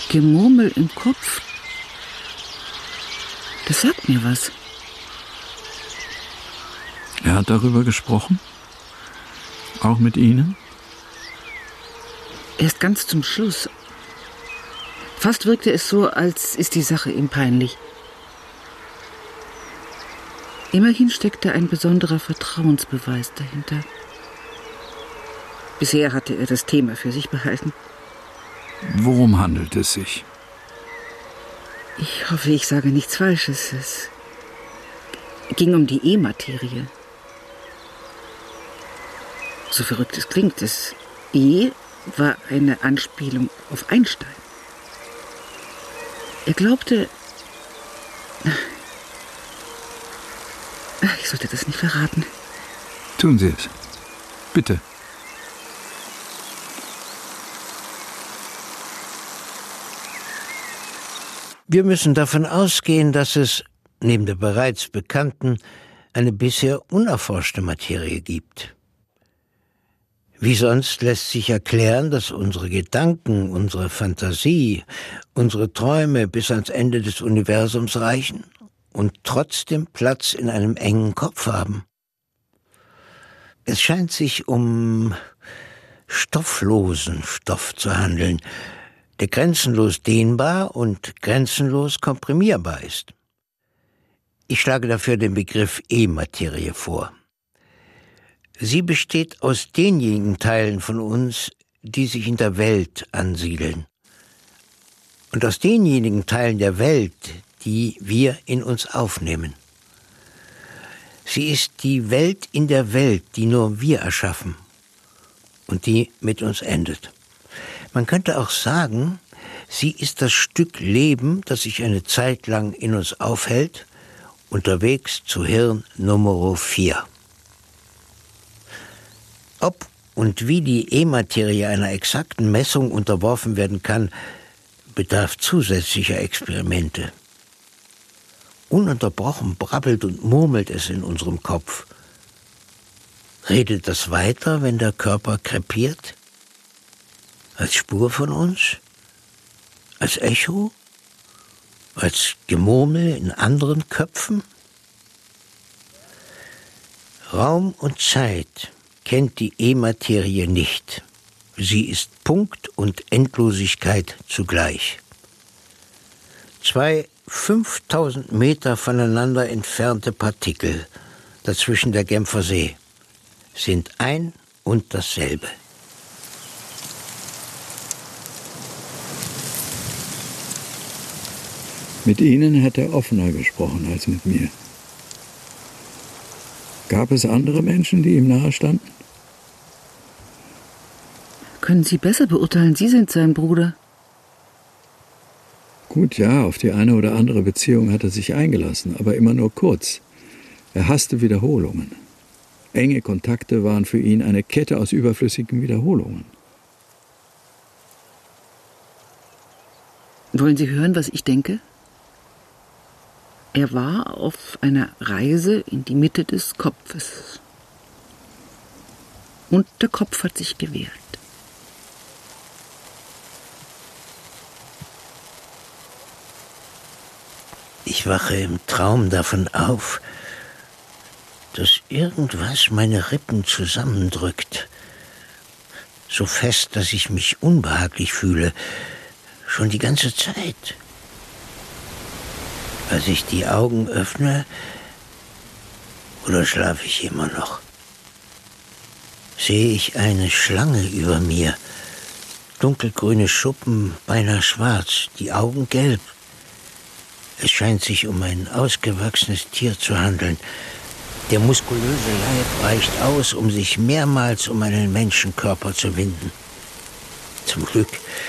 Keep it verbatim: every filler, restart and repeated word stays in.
Gemurmel im Kopf. Das sagt mir was. Er hat darüber gesprochen? Auch mit Ihnen? Erst ganz zum Schluss. Fast wirkte es so, als ist die Sache ihm peinlich. Immerhin steckte ein besonderer Vertrauensbeweis dahinter. Bisher hatte er das Thema für sich behalten. Worum handelt es sich? Ich hoffe, ich sage nichts Falsches. Es ging um die E-Materie. So verrückt es klingt, das E war eine Anspielung auf Einstein. Er glaubte... Ich sollte das nicht verraten. Tun Sie es. Bitte. Wir müssen davon ausgehen, dass es, neben der bereits bekannten, eine bisher unerforschte Materie gibt. Wie sonst lässt sich erklären, dass unsere Gedanken, unsere Fantasie, unsere Träume bis ans Ende des Universums reichen und trotzdem Platz in einem engen Kopf haben. Es scheint sich um stofflosen Stoff zu handeln, der grenzenlos dehnbar und grenzenlos komprimierbar ist. Ich schlage dafür den Begriff E-Materie vor. Sie besteht aus denjenigen Teilen von uns, die sich in der Welt ansiedeln. Und aus denjenigen Teilen der Welt, die wir in uns aufnehmen. Sie ist die Welt in der Welt, die nur wir erschaffen und die mit uns endet. Man könnte auch sagen, sie ist das Stück Leben, das sich eine Zeit lang in uns aufhält, unterwegs zu Hirn Nummer vier. Ob und wie die E-Materie einer exakten Messung unterworfen werden kann, bedarf zusätzlicher Experimente. Ununterbrochen brabbelt und murmelt es in unserem Kopf. Redet das weiter, wenn der Körper krepiert? Als Spur von uns? Als Echo? Als Gemurmel in anderen Köpfen? Raum und Zeit kennt die E-Materie nicht. Sie ist Punkt und Endlosigkeit zugleich. Zwei fünftausend Meter voneinander entfernte Partikel, dazwischen der Genfer See, sind ein und dasselbe. Mit Ihnen hat er offener gesprochen als mit mir. Gab es andere Menschen, die ihm nahestanden? Können Sie besser beurteilen? Sie sind sein Bruder. Gut, ja, auf die eine oder andere Beziehung hat er sich eingelassen, aber immer nur kurz. Er hasste Wiederholungen. Enge Kontakte waren für ihn eine Kette aus überflüssigen Wiederholungen. Wollen Sie hören, was ich denke? Er war auf einer Reise in die Mitte des Kopfes. Und der Kopf hat sich gewehrt. Ich wache im Traum davon auf, dass irgendwas meine Rippen zusammendrückt. So fest, dass ich mich unbehaglich fühle. Schon die ganze Zeit. Als ich die Augen öffne, oder schlafe ich immer noch, sehe ich eine Schlange über mir. Dunkelgrüne Schuppen, beinahe schwarz, die Augen gelb. Es scheint sich um ein ausgewachsenes Tier zu handeln. Der muskulöse Leib reicht aus, um sich mehrmals um einen Menschenkörper zu winden. Zum Glück